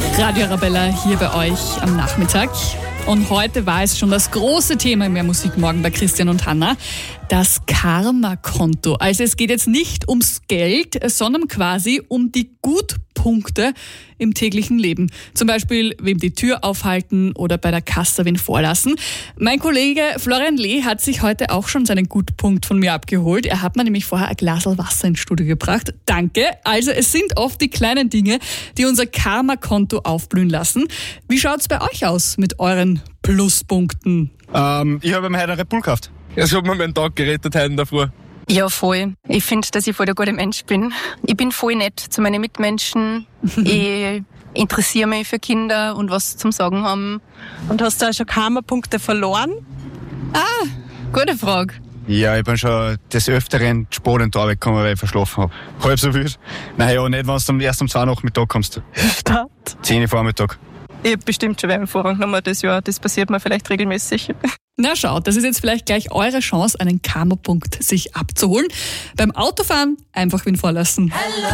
Radio Arabella hier bei euch am Nachmittag. Und heute war es schon das große Thema im Mehr Musik morgen bei Christian und Hanna, das Karma-Konto. Also es geht jetzt nicht ums Geld, sondern quasi um die Gutpunkte im täglichen Leben. Zum Beispiel wem die Tür aufhalten oder bei der Kasse wen vorlassen. Mein Kollege Florian Lee hat sich heute auch schon seinen Gutpunkt von mir abgeholt. Er hat mir nämlich vorher ein Glasl Wasser ins Studio gebracht. Danke. Also es sind oft die kleinen Dinge, die unser Karma-Konto aufblühen lassen. Wie schaut's bei euch aus mit euren Pluspunkten? Ich habe mir heute einen Red Bull gekauft. Das hat mir meinen Tag gerettet heute in der Früh. Ja, voll. Ich finde, dass ich voll der gute Mensch bin. Ich bin voll nett zu meinen Mitmenschen. Ich interessiere mich für Kinder und was sie zum Sagen haben. Und hast du auch schon Karma-Punkte verloren? Gute Frage. Ja, ich bin schon des Öfteren spät in die Arbeit gekommen, weil ich verschlafen habe. Halb so wild. Naja, nicht, wenn du erst um 2 Nachmittag kommst. Statt. 10 Uhr Vormittag. Ich habe bestimmt schon einen Vorrang genommen das Jahr. Das passiert mir vielleicht regelmäßig. Na schaut, das ist jetzt vielleicht gleich eure Chance, einen Karma-Punkt sich abzuholen. Beim Autofahren einfach wen vorlassen.